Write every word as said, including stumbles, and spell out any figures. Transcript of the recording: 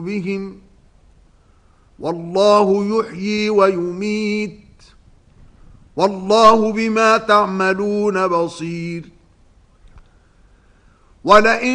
بهم والله يحيي ويميت والله بما تعملون بصير ولئن